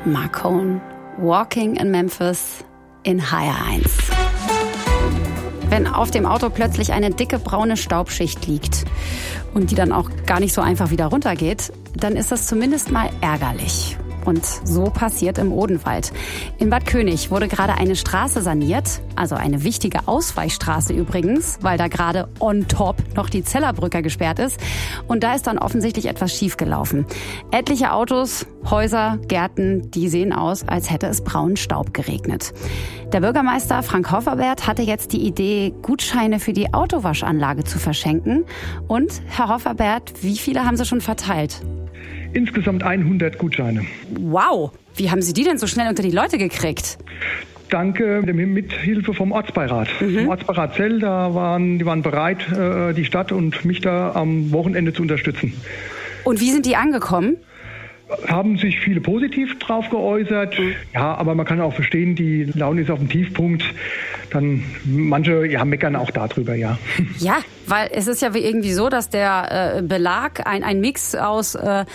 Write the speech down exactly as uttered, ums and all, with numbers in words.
Marcone, Walking in Memphis in H R eins. Wenn auf dem Auto plötzlich eine dicke braune Staubschicht liegt und die dann auch gar nicht so einfach wieder runtergeht, dann ist das zumindest mal ärgerlich. Und so passiert im Odenwald. In Bad König wurde gerade eine Straße saniert, also eine wichtige Ausweichstraße übrigens, weil da gerade on top noch die Zellerbrücke gesperrt ist. Und da ist dann offensichtlich etwas schiefgelaufen. Etliche Autos, Häuser, Gärten, die sehen aus, als hätte es braunen Staub geregnet. Der Bürgermeister Frank Hofferbert hatte jetzt die Idee, Gutscheine für die Autowaschanlage zu verschenken. Und, Herr Hofferbert, wie viele haben Sie schon verteilt? Insgesamt hundert Gutscheine. Wow, wie haben Sie die denn so schnell unter die Leute gekriegt? Danke der Mithilfe vom Ortsbeirat. Mhm. Vom Ortsbeirat Zell, da waren, die waren bereit, die Stadt und mich da am Wochenende zu unterstützen. Und wie sind die angekommen? Haben sich viele positiv drauf geäußert. Mhm. Ja, aber man kann auch verstehen, die Laune ist auf dem Tiefpunkt. Dann manche ja, meckern auch darüber, ja. Ja, weil es ist ja irgendwie so, dass der äh, Belag ein, ein Mix aus äh,